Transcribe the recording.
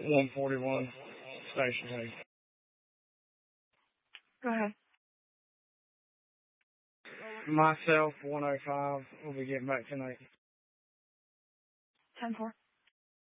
141 Station Hay. Go ahead. Myself, 105. We'll be getting back tonight. 10-4.